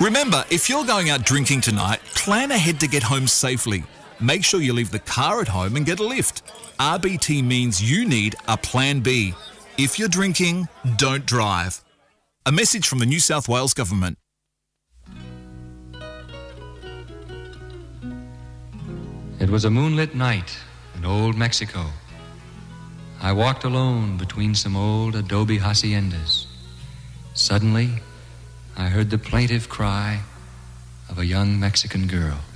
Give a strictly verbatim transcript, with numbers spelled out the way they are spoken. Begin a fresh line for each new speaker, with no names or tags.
Remember, if you're going out drinking tonight, plan ahead to get home safely. Make sure you leave the car at home and get a lift. R B T means you need a plan B. If you're drinking, don't drive. A message from the New South Wales Government.
It was a moonlit night in old Mexico. I walked alone between some old adobe haciendas. Suddenly, I heard the plaintive cry of a young Mexican girl.